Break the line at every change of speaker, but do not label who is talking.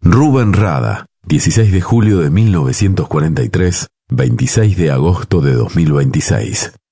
Rubén Rada, 16 de julio de 1943, 26 de agosto de 2026.